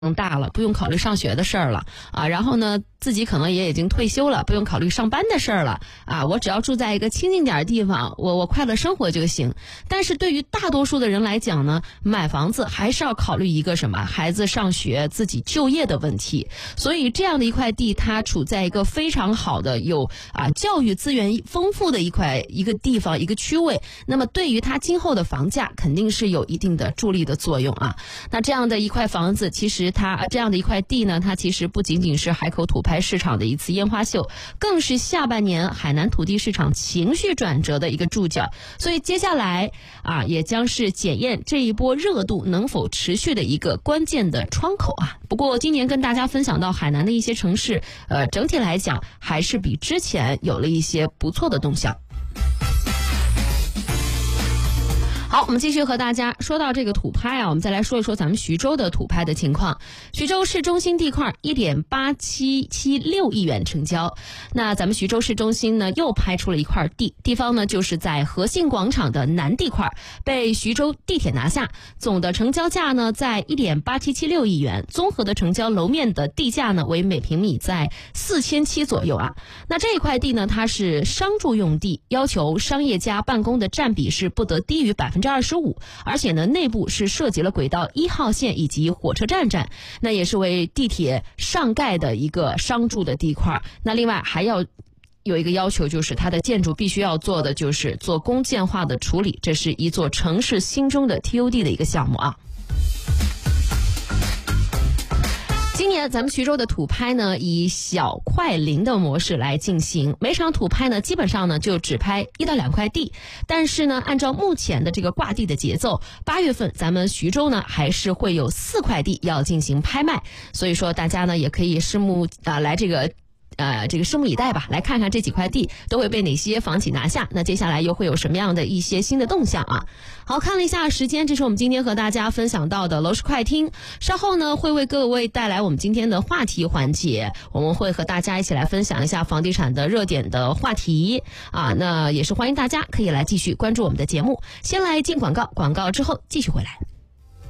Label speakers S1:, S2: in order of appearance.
S1: 大了，不用考虑上学的事儿了啊，然后呢，自己可能也已经退休了，不用考虑上班的事儿了啊，我只要住在一个清静点的地方，我快乐生活就行。但是对于大多数的人来讲呢，买房子还是要考虑一个什么，孩子上学、自己就业的问题。所以这样的一块地，它处在一个非常好的有教育资源丰富的一个地方一个区位，那么对于它今后的房价肯定是有一定的助力的作用啊。那这样的一块房子，其实它这样的一块地呢，它其实不仅仅是海口土拍市场的一次烟花秀，更是下半年海南土地市场情绪转折的一个注脚。所以接下来也将是检验这一波热度能否持续的一个关键的窗口啊。不过今年跟大家分享到海南的一些城市，整体来讲还是比之前有了一些不错的动向。好，我们继续和大家说到这个土拍我们再来说一说咱们徐州的土拍的情况。徐州市中心地块 1.8776 亿元成交。那咱们徐州市中心呢又拍出了一块地方呢就是在和信广场的南地块，被徐州地铁拿下，总的成交价呢在 1.8776 亿元，综合的成交楼面的地价呢为每平米在4700左右啊。那这一块地呢它是商住用地，要求商业加办公的占比是不得低于25%，而且呢内部是涉及了轨道1号线以及火车站，那也是为地铁上盖的一个商住的地块。那另外还要有一个要求，就是它的建筑必须要做的就是做公建化的处理，这是一座城市心中的 TOD 的一个项目啊。今年咱们徐州的土拍呢以小快零的模式来进行，每场土拍呢基本上呢就只拍1到2块地，但是呢按照目前的这个挂地的节奏，8月份咱们徐州呢还是会有4块地要进行拍卖，所以说大家呢也可以拭目以待吧，来看看这几块地都会被哪些房企拿下，那接下来又会有什么样的一些新的动向啊。好，看了一下时间，这是我们今天和大家分享到的楼市快听，稍后呢会为各位带来我们今天的话题环节，我们会和大家一起来分享一下房地产的热点的话题啊，那也是欢迎大家可以来继续关注我们的节目。先来进广告，广告之后继续回来。